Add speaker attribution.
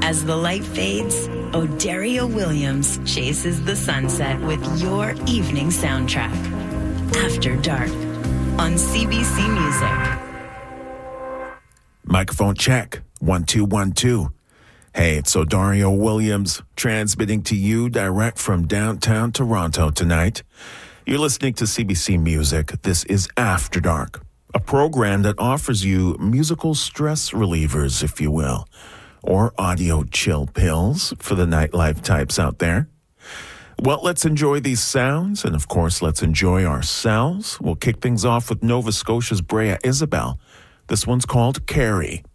Speaker 1: As the light fades, O'Dario Williams chases the sunset with your evening soundtrack. After Dark on CBC Music.
Speaker 2: Microphone check. 1 2 1 2. Hey, it's O'Dario Williams transmitting to you direct from downtown Toronto tonight. You're listening to CBC Music. This is After Dark, a program that offers you musical stress relievers, if you will, or audio chill pills for the nightlife types out there. Well, let's enjoy these sounds, and of course, let's enjoy ourselves. We'll kick things off with Nova Scotia's Brea Isabel. This one's called Carrie.